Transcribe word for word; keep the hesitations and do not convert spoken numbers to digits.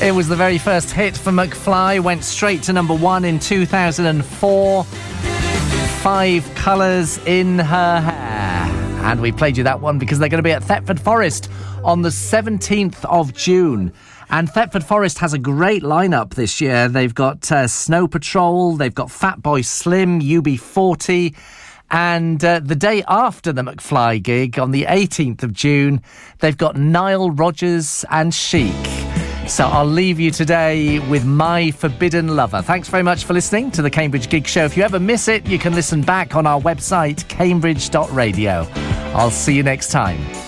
It was the very first hit for McFly, went straight to number one in two thousand four. Five Colours in Her Hair. And we played you that one because they're going to be at Thetford Forest on the seventeenth of June. And Thetford Forest has a great lineup this year. They've got uh, Snow Patrol, they've got Fatboy Slim, U B forty. And uh, the day after the McFly gig, on the eighteenth of June, they've got Nile Rodgers and Chic. So I'll leave you today with My Forbidden Lover. Thanks very much for listening to the Cambridge Gig Show. If you ever miss it, you can listen back on our website, cambridge dot radio. I'll see you next time.